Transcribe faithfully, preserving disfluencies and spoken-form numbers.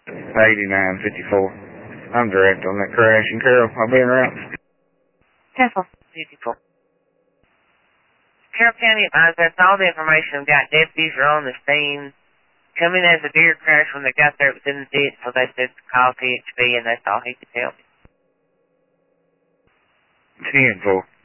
eighty-nine fifty-four. I'm direct on that crash. And Carol, I'll be in route. Temple. fifty-four. Carroll County advised that's all the information I've got. Deputies are on the scene. Coming as a deer crash when they got there, it was in the ditch, so they said to call T H B, and that's all he could tell me. ten four.